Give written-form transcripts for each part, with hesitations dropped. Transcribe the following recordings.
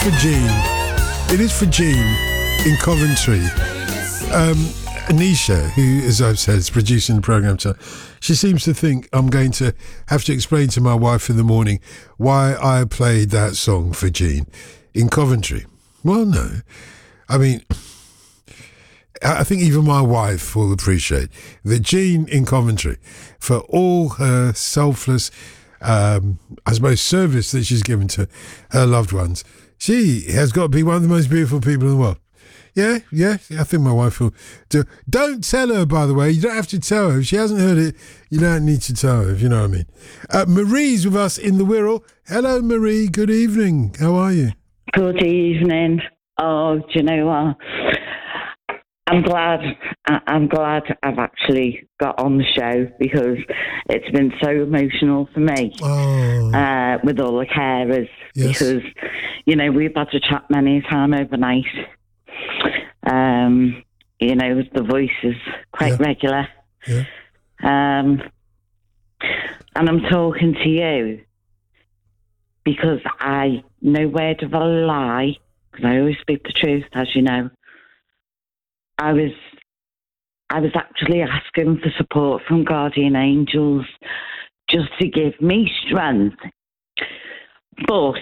for Jean. It is for Jean in Coventry. Anisha, who, as I've said, is producing the programme, she seems to think I'm going to have to explain to my wife in the morning why I played that song for Jean in Coventry. Well, no. I mean, I think even my wife will appreciate that Jean in Coventry, for all her selfless, I suppose, service that she's given to her loved ones, she has got to be one of the most beautiful people in the world. Yeah, I think my wife will do. Don't tell her, by the way. You don't have to tell her. If she hasn't heard it, you don't need to tell her, if you know what I mean. Marie's with us in the Wirral. Hello, Marie. Good evening. How are you? Good evening. Oh, do you know what? I'm glad I've actually got on the show because it's been so emotional for me with all the carers. Yes. Because, we've had to chat many a time overnight. The voice is quite regular. Yeah. And I'm talking to you because I no word of a lie, because I always speak the truth, as you know. I was actually asking for support from guardian angels just to give me strength. But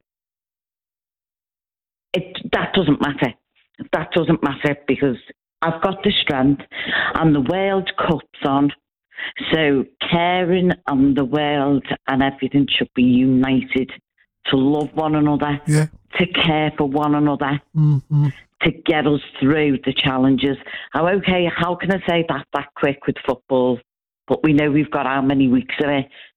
that doesn't matter. That doesn't matter because I've got the strength and the World Cup's on. So caring and the world and everything should be united to love one another, to care for one another, to get us through the challenges. How can I say that quick with football? But we know we've got how many weeks of it